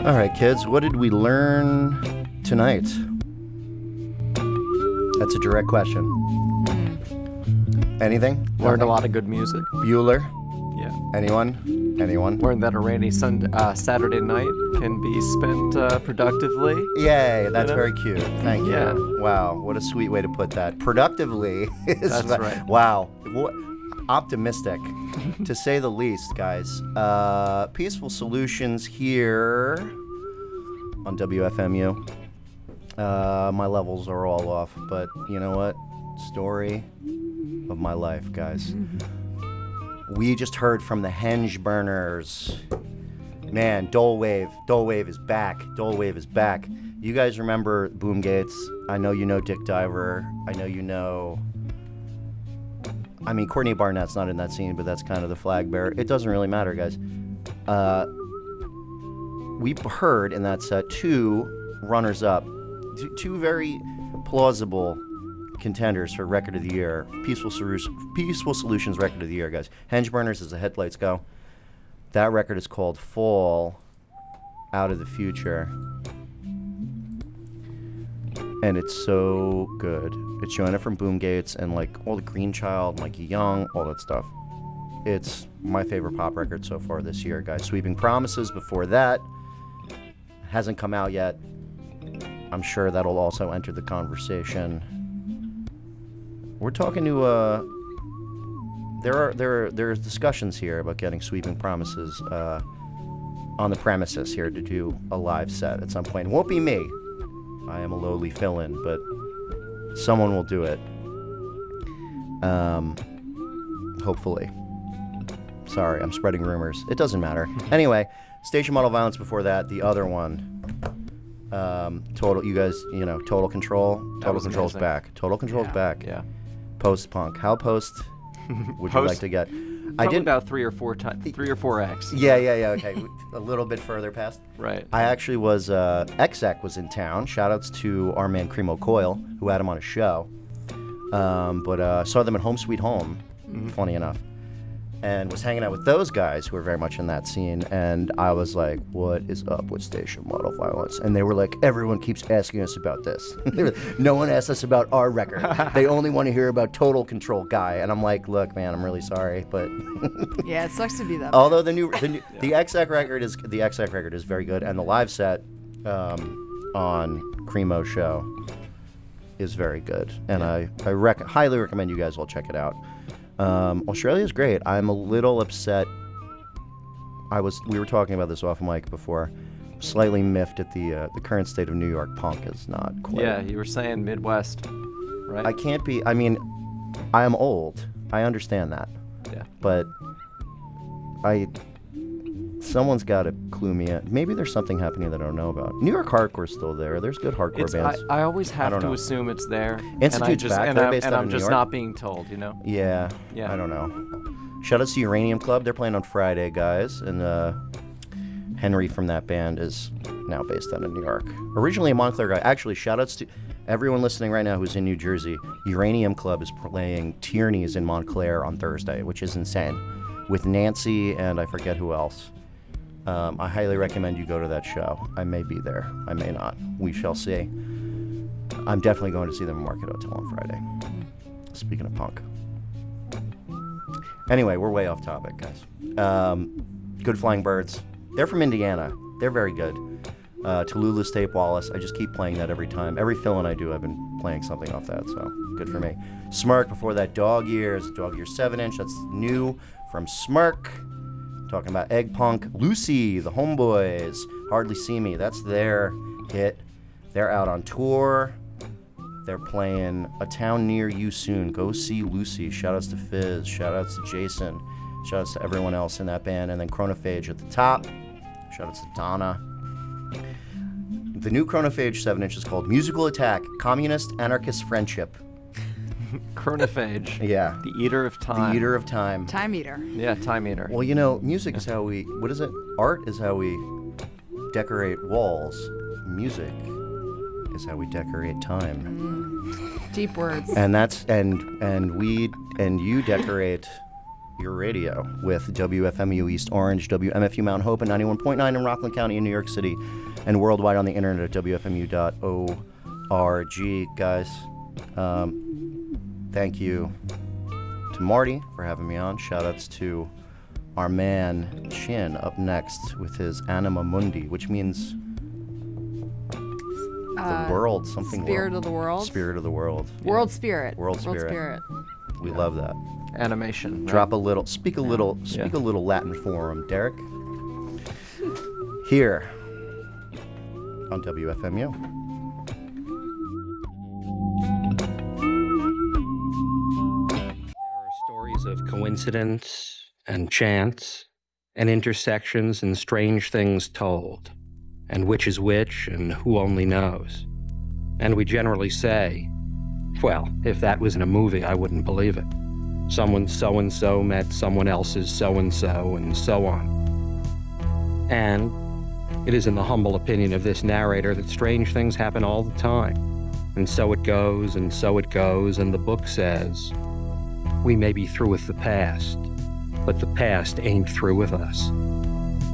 All right, kids, what did we learn tonight? That's a direct question. Anything? Learned a lot of good music. Bueller? Yeah. Anyone? Learned that a rainy Saturday night can be spent productively. Yay, that's very cute. Thank you. Yeah. Wow, what a sweet way to put that. Productively is That's right. Wow. Optimistic, to say the least, guys. Peaceful Solutions here on WFMU. My levels are all off, but you know what? Story of my life, guys. We just heard from the Henge Burners. Man, Dole Wave is back. Dole Wave is back. You guys remember Boom Gates? I know you know Dick Diver. I know you know... I mean, Courtney Barnett's not in that scene, but that's kind of the flag bearer. It doesn't really matter, guys. We heard in that set two runners-up, two very plausible contenders for Record of the Year. Peaceful Solutions Record of the Year, guys. Henge Burners is the Headlights Go. That record is called Fall Out of the Future. And it's so good. It's Joanna from Boom Gates and like all the Green Child, Mikey Young, all that stuff. It's my favorite pop record so far this year, guys. Sweeping Promises before that. Hasn't come out yet. I'm sure that'll also enter the conversation. We're talking to there's discussions here about getting Sweeping Promises on the premises here to do a live set at some point. It won't be me. I am a lowly fill-in, but someone will do it. Hopefully. Sorry, I'm spreading rumors. It doesn't matter. Anyway, Station Model Violence before that. The other one. Total. You guys, Total Control. Total Control's back. Total Control's back. Yeah. Post-punk. How post would you like to get? I did about 3 or 4x. Yeah. Okay, a little bit further past. Right. I actually was. Exec was in town. Shoutouts to our man Cremo Coil, who had him on a show. But saw them at Home Sweet Home. Funny enough, and was hanging out with those guys who were very much in that scene. And I was like, "What is up with Station Model Violence?" And they were like, "Everyone keeps asking us about this. No one asks us about our record. They only want to hear about Total Control Guy." And I'm like, "Look, man, I'm really sorry, but." Yeah, it sucks to be that. Although the Exec record is very good, and the live set on Cremo's show is very good, and I highly recommend you guys all check it out. Australia's great. I'm a little upset. We were talking about this off mic before. Slightly miffed at the current state of New York punk is not quite. Yeah, you were saying Midwest, right? I can't be. I mean, I am old. I understand that. Yeah. But someone's got to clue me in. Maybe there's something happening that I don't know about. New York hardcore's still there. There's good hardcore bands. I always have to know. assume it's there. Institute's back. They're based out of I'm New just York. not being told, Yeah. Yeah. I don't know. Shout out to Uranium Club. They're playing on Friday, guys. And Henry from that band is now based out of New York. Originally a Montclair guy. Actually, shout outs to everyone listening right now who's in New Jersey. Uranium Club is playing Tierney's in Montclair on Thursday, which is insane. With Nancy and I forget who else. I highly recommend you go to that show. I may be there. I may not. We shall see. I'm definitely going to see them at Market Hotel on Friday. Speaking of punk. Anyway, we're way off topic, guys. Good Flying Birds. They're from Indiana. They're very good. Tallulah's Tape Wallace. I just keep playing that every time. Every fill-in I do, I've been playing something off that, so good for me. Smirk before that, Dog Years. Dog Years 7-inch. That's new from Smirk. Talking about Egg Punk. Lucy, the Homeboys. Hardly See Me. That's their hit. They're out on tour. They're playing A Town Near You soon. Go see Lucy. Shoutouts to Fizz. Shoutouts to Jason. Shoutouts to everyone else in that band. And then Chronophage at the top. Shoutouts to Donna. The new Chronophage 7-inch is called Musical Attack. Communist Anarchist Friendship. Chronophage. Yeah. The Eater of Time. The Eater of Time. Time Eater. Yeah, Time Eater. Well, music is how we... What is it? Art is how we decorate walls. Music is how we decorate time. Deep words. And that's and you decorate your radio with WFMU East Orange, WMFU Mount Hope, and 91.9 in Rockland County in New York City, and worldwide on the internet at WFMU.org. Guys, thank you to Marty for having me on. Shout-outs to our man Chin up next with his Anima Mundi, which means the world, something Spirit of the world. Spirit of the world. World spirit. World spirit. We love that. Animation. Right? Drop a little, speak a little Latin for him, Derek. Here on WFMU. There are stories of coincidence and chance and intersections and strange things told, and which is which and who only knows. And we generally say, well, if that was in a movie, I wouldn't believe it. Someone so-and-so met someone else's so-and-so, and so on. And it is in the humble opinion of this narrator that strange things happen all the time. And so it goes, and so it goes, and the book says, we may be through with the past, but the past ain't through with us.